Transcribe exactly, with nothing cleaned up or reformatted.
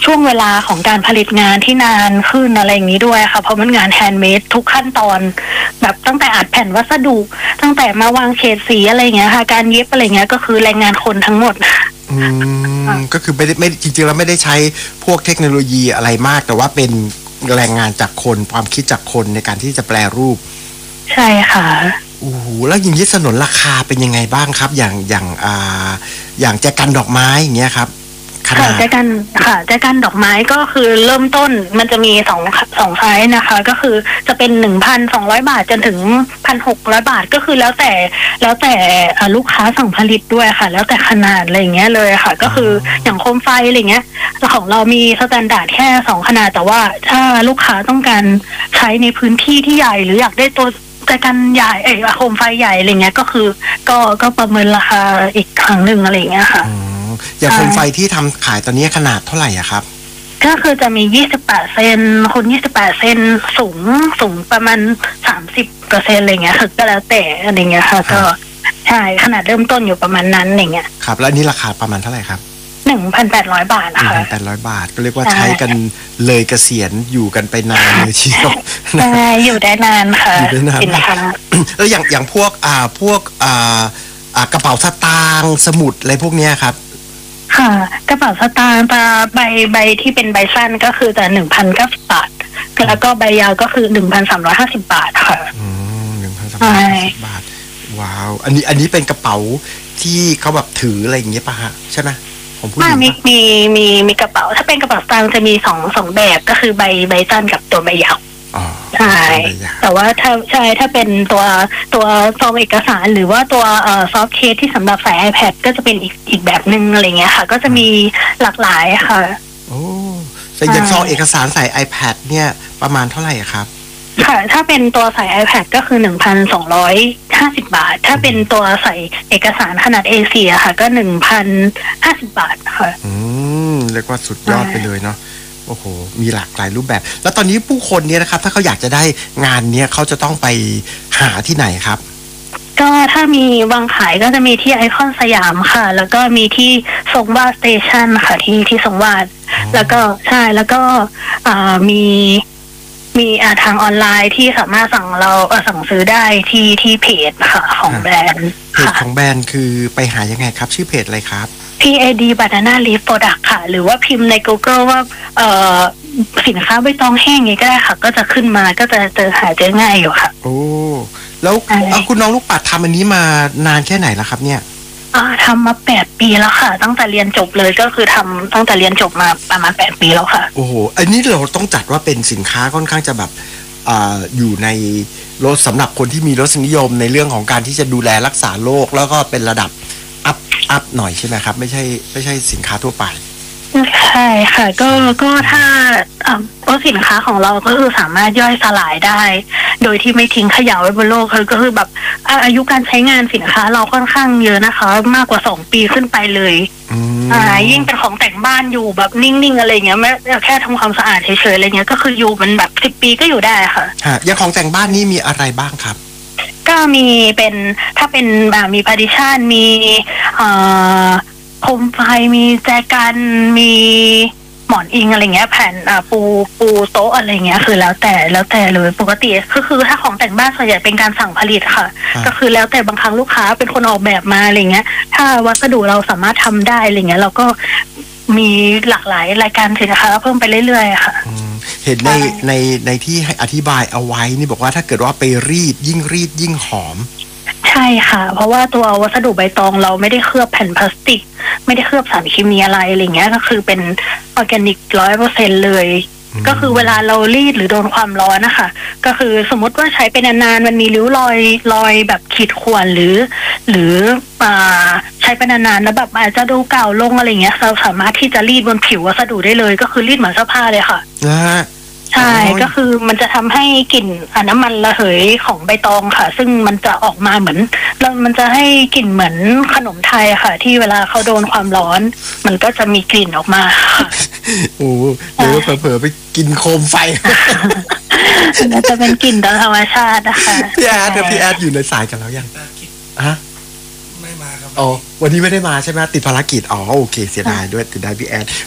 ช่วงเวลาของการผลิตงานที่นานขึ้นอะไรอย่างนี้ด้วยค่ะเพราะมันงานแฮนด์เมดทุกขั้นตอนแบบตั้งแต่อัดแผ่นวัสดุตั้งแต่มาวางเฉดสีอะไรเงี้ยค่ะการเย็บอะไรเงี้ยก็คือแรงงานคนทั้งหมดอืมก็คือไม่ได้ไม่จริงๆแล้วไม่ได้ใช้พวกเทคโนโลยีอะไรมากแต่ว่าเป็นแรงงานจากคนความคิดจากคนในการที่จะแปลรูปใช่ค่ะโอ้โหแล้วอย่างนี้สนนราคาเป็นยังไงบ้างครับอย่างอย่างอ่าอย่างแจกันดอกไม้อย่างเงี้ยครับขนาดแจกันค่ะแจกันดอกไม้ก็คือเริ่มต้นมันจะมีสองสองไซส์นะคะก็คือจะเป็นหนึ่งพันสองร้อยบาทจนถึงพันหกร้อยบาทก็คือแล้วแต่แล้วแต่ลูกค้าสั่งผลิตด้วยค่ะแล้วแต่ขนาดอะไรอย่างเงี้ยเลยค่ะก็คืออย่างโคมไฟอะไรเงี้ยของเรามีสแตนดาร์ดแค่สองขนาดแต่ว่าถ้าลูกค้าต้องการใช้ในพื้นที่ที่ใหญ่หรืออยากได้ตัวแจกันใหญ่เออโคมไฟใหญ่อะไรเงี้ยก็คือก็ก็ประเมินราคาอีกครั้งหนึ่งอะไรเงี้ยค่ะอย่างโคมไฟที่ทำขายตอนนี้ขนาดเท่าไหร่อะครับก็คือจะมียี่สิบแปดเซนคนยี่สิบแปดเซนสูงสูงประมาณสามสิบเปอร์เซ็นต์อะไรเงี้ยค่ะก็แล้วแต่อะไรเงี้ยค่ะก็ใช่ขนาดเริ่มต้นอยู่ประมาณนั้นอย่างเงี้ยครับแล้วนี่ราคาประมาณเท่าไหร่ครับหนึ่งพันแปดร้อยบาทนะคะหนึ่งพันแปดร้อยบาทก็เรียกว่าใช้กันเลยเกษียณอยู่กันไปนานเลยทีเดียวใช่อยู่ได้นานค่ะอยู่ได้นานแล้วอย่างอย่างพวกอ่าพวกอ่าอ่ากระเป๋าสตางค์สมุดอะไรพวกเนี้ยครับค่ะกระเป๋าสตางค์ใบใบที่เป็นใบสั้นก็คือแต่หนึ่งพันเก้าสิบบาทแล้วก็ใบยาวก็คือหนึ่งพันสามร้อยห้าสิบบาทค่ะอืมหนึ่งพันสามร้อยห้าสิบบาทว้าวอันนี้อันนี้เป็นกระเป๋าที่เขาแบบถืออะไรอย่างเงี้ยป่ะฮะใช่ไหมผมพูดมีมีมีมีกระเป๋าถ้าเป็นกระเป๋าสตางค์จะมีสองสองแบบก็คือใบใบสั้นกับตัวใบยาวใช่แต่ว่าถ้าใช่ถ้าเป็นตัวตัวซองเอกสารหรือว่าตัวเอ่อซอฟต์เคสที่สำหรับใส่ iPad ก็จะเป็นอีกอีกแบบหนึ่งอะไรเงี้ยค่ะก็จะมีหลากหลายค่ะโอ้แต่อย่างซองเอกสารใส่ iPad เนี่ยประมาณเท่าไหร่ครับค่ะถ้าเป็นตัวใส่ iPad ก็คือ หนึ่งพันสองร้อยห้าสิบ บาทถ้าเป็นตัวใส่เอกสารขนาด เอ สี่ อะค่ะก็ หนึ่งพันห้าสิบ บาทค่ะอืมเรียกว่าสุดยอดไปเลยเนาะโอ้โหมีหลากหลายรูปแบบแล้วตอนนี้ผู้คนเนี่ยนะครับถ้าเขาอยากจะได้งานเนี้ยเขาจะต้องไปหาที่ไหนครับก็ถ้ามีวางขายก็จะมีที่ไอคอนสยามค่ะแล้วก็มีที่ทรงวาดสเตชันค่ะที่ที่ทรงวาดแล้วก็ใช่แล้วก็มีมีทางออนไลน์ที่สามารถสั่งเราสั่งซื้อได้ที่ที่เพจค่ะของแบรนด์เพจของแบรนด์คือไปหายังไงครับชื่อเพจอะไรครับพี เอ ดี Banana Leaf Product ค่ะหรือว่าพิมพ์ใน Google ว่าเอ่อสินค้าใบตองแห้งนี้ก็ได้ค่ะก็จะขึ้นมาก็จะเจอหาเจอง่ายอยู่ค่ะโอ้แล้วคุณน้องลูกปัดทำอันนี้มานานแค่ไหนแล้วครับเนี่ยอ่าทำมาแปดปีแล้วค่ะตั้งแต่เรียนจบเลยก็คือทำตั้งแต่เรียนจบมาประมาณแปดปีแล้วค่ะโอ้โหอันนี้เราต้องจัดว่าเป็นสินค้าค่อนข้างจะแบบอ่าอยู่ในรถสำหรับคนที่มีรสนิยมในเรื่องของการที่จะดูแลรักษาโรคแล้วก็เป็นระดับอัพอัพหน่อยใช่ไหมครับไม่ใช่ไม่ใช่สินค้าทั่วไปใช่ค่ะก็ก็ถ้าเพราะสินค้าของเราก็คือสามารถย่อยสลายได้โดยที่ไม่ทิ้งขยะไว้บนโลกคือก็คือแบบอายุการใช้งานสินค้าเราค่อนข้างเยอะนะคะมากกว่าสองปีขึ้นไปเลยอ่ายิ่งเป็นของแต่งบ้านอยู่แบบนิ่งๆอะไรเงี้ยแม้แค่ทำความสะอาดเฉยๆอะไรเงี้ยก็คืออยู่มันแบบสิบปีก็อยู่ได้ค่ะฮะอย่างของแต่งบ้านนี่มีอะไรบ้างครับก็มีเป็นถ้าเป็นมีพาร์ติชันมีเอ่อโคมไฟมีแจกันมีหมอนอิงอะไรเงี้ยแผ่นอ่าปูปูโต๊ะอะไรเงี้ยคือแล้วแต่แล้วแต่เลยปกติก็คือถ้าของแต่งบ้านส่วนใหญ่เป็นการสั่งผลิตค่ะก็คือแล้วแต่บางครั้งลูกค้าเป็นคนออกแบบมาอะไรเงี้ยถ้าวัสดุเราสามารถทำได้อะไรเงี้ยเราก็มีหลากหลายรายการสินค้าเพิ่มไปเรื่อยๆค่ะเห็นในในในที่ให้อธิบายเอาไว้นี่บอกว่าถ้าเกิดว่าไปรีดยิ่งรีดยิ่งหอมใช่ค่ะเพราะว่าตัววัสดุใบตองเราไม่ได้เคลือบแผ่นพลาสติกไม่ได้เคลือบสารเคมีอะไรอะไรเงี้ยก็คือเป็นออร์แกนิกร้อยเปอร์เซ็นต์เลยก็คือเวลาเรารีดหรือโดนความร้อนนะคะก็คือสมมติว่าใช้ไปนานๆมันมีริ้วรอยรอยแบบขีดข่วนหรือหรืออ่าใช้ไปนานๆแล้วแบบอาจจะดูเก่าลงอะไรเงี้ยเราสามารถที่จะรีดบนผิววัสดุได้เลยก็คือรีดเหมือนเสื้อผ้าเลยค่ะใช่ก็คือมันจะทำให้กลิ่นน้ำมันระเหยของใบตองค่ะซึ่งมันจะออกมาเหมือนแล้วมันจะให้กลิ่นเหมือนขนมไทยค่ะที่เวลาเขาโดนความร้อนมันก็จะมีกลิ่นออกมาค่ะโอ้เดี๋ยวเผลอๆไปกินโคมไฟมันจะเป็นกลิ่นธรรมชาตินะคะพี่แอดพี่แอดอยู่ในสายกันแล้วยังฮะไม่มาครับอ๋อวันนี้ไม่ได้มาใช่ไหมติดภารกิจอ๋อโอเคเสียดายด้วยติดได้พี่แอด